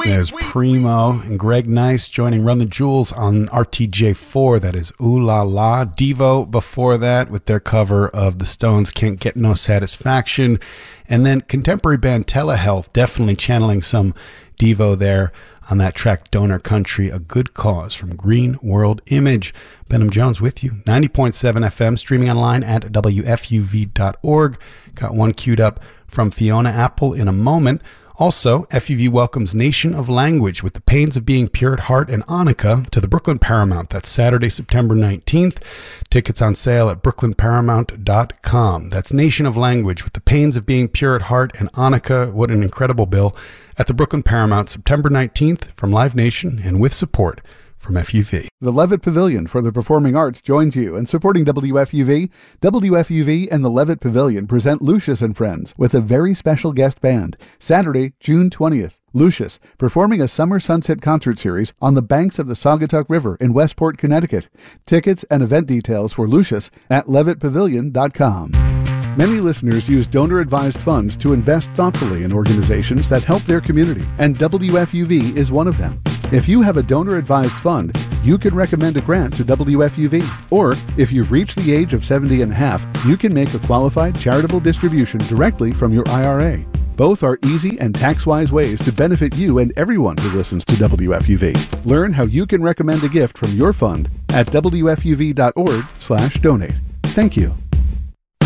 There's Primo and Greg Nice joining Run the Jewels on RTJ4. That is Ooh La La. Devo before that with their cover of the Stones' Can't Get No Satisfaction. And then contemporary band Telehealth, definitely channeling some Devo there on that track Donor Country, A Good Cause from Green World Image. Benham Jones with you, 90.7 FM, streaming online at WFUV.org. Got one queued up from Fiona Apple in a moment. Also, FUV welcomes Nation of Language with the Pains of Being Pure at Heart and Annika to the Brooklyn Paramount. That's Saturday, September 19th. Tickets on sale at brooklynparamount.com. That's Nation of Language with the Pains of Being Pure at Heart and Annika. What an incredible bill. At the Brooklyn Paramount, September 19th from Live Nation and with support from FUV. The Levitt Pavilion for the Performing Arts joins you in supporting WFUV. WFUV and the Levitt Pavilion present Lucius and Friends with a very special guest band. Saturday, June 20th. Lucius, performing a summer sunset concert series on the banks of the Saugatuck River in Westport, Connecticut. Tickets and event details for Lucius at levittpavilion.com. Many listeners use donor-advised funds to invest thoughtfully in organizations that help their community, and WFUV is one of them. If you have a donor-advised fund, you can recommend a grant to WFUV. Or, if you've reached the age of 70 and a half, you can make a qualified charitable distribution directly from your IRA. Both are easy and tax-wise ways to benefit you and everyone who listens to WFUV. Learn how you can recommend a gift from your fund at WFUV.org/donate. Thank you.